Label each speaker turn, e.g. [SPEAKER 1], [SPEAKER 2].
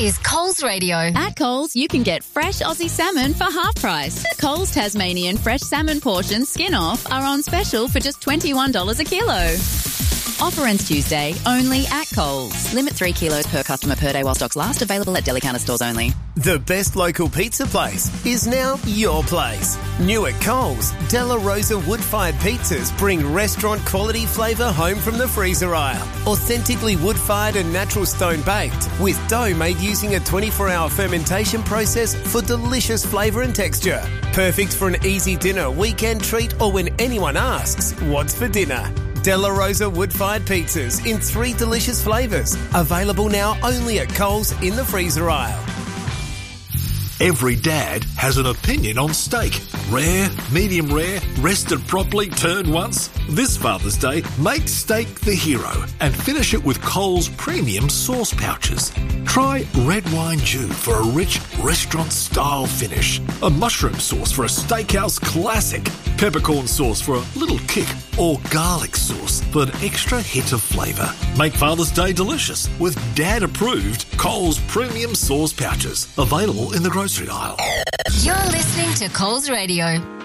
[SPEAKER 1] is Coles Radio.
[SPEAKER 2] At Coles, you can get fresh Aussie salmon for half price. Coles Tasmanian fresh salmon portions skin off are on special for just $21 a kilo. Offer ends Tuesday, only at Coles. Limit 3 kilos per customer per day while stocks last. Available at deli counter stores only.
[SPEAKER 3] The best local pizza place is now your place. New at Coles, Della Rosa wood-fired pizzas bring restaurant-quality flavour home from the freezer aisle. Authentically wood-fired and natural stone-baked, with dough made using a 24-hour fermentation process for delicious flavour and texture. Perfect for an easy dinner, weekend treat, or when anyone asks, what's for dinner? Della Rosa wood-fired pizzas in 3 delicious flavours. Available now only at Coles in the freezer aisle.
[SPEAKER 4] Every dad has an opinion on steak. Rare, medium rare, rested properly, turned once. This Father's Day, make steak the hero and finish it with Coles premium sauce pouches. Try red wine jus for a rich restaurant-style finish. A mushroom sauce for a steakhouse classic. Peppercorn sauce for a little kick. Or garlic sauce for an extra hit of flavour. Make Father's Day delicious with dad-approved Coles premium sauce pouches. Available in the grocery aisle.
[SPEAKER 1] You're listening to Coles Radio.